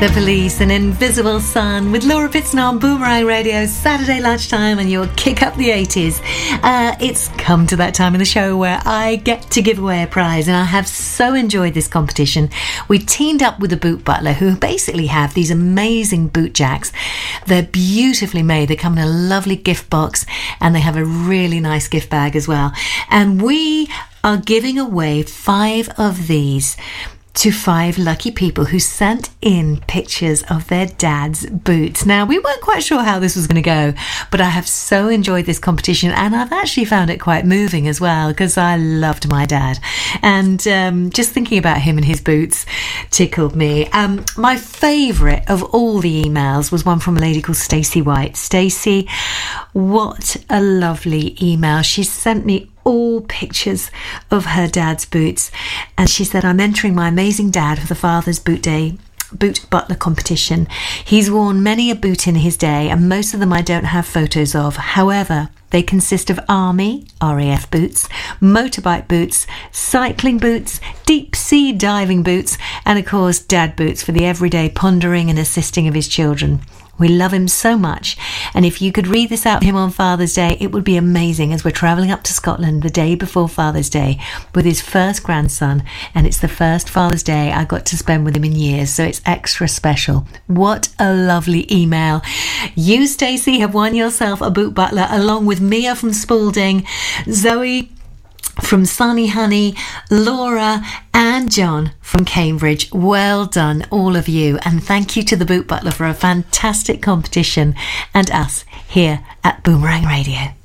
The Police and Invisible Sun with Laura Pitson on Boomerang Radio, Saturday lunchtime, and you'll kick up the 80s. It's come to that time in the show where I get to give away a prize, and I have so enjoyed this competition. We teamed up with the Boot Butler, who basically have these amazing boot jacks. They're beautifully made. They come in a lovely gift box, and they have a really nice gift bag as well. And we are giving away 5 of these to 5 lucky people who sent in pictures of their dad's boots. Now, we weren't quite sure how this was going to go, but I have so enjoyed this competition, and I've actually found it quite moving as well, because I loved my dad, and just thinking about him and his boots tickled me. My favourite of all the emails was one from a lady called Stacey White. Stacey, what a lovely email. She sent me all pictures of her dad's boots, and she said, I'm entering my amazing dad for the Father's Boot Butler competition. He's worn many a boot in his day, and most of them I don't have photos of. However, they consist of Army, RAF boots, motorbike boots, cycling boots, deep sea diving boots, and of course dad boots for the everyday pondering and assisting of his children. We love him so much, and if you could read this out to him on Father's Day, it would be amazing, as we're travelling up to Scotland the day before Father's Day with his first grandson, and it's the first Father's Day I got to spend with him in years, so it's extra special. What a lovely email. You, Stacey, have won yourself a Boot Butler, along with Mia from Spalding, Zoe from Sunny Honey, Laura and John from Cambridge. Well done, all of you, and thank you to the Boot Butler for a fantastic competition, and us here at Boomerang Radio.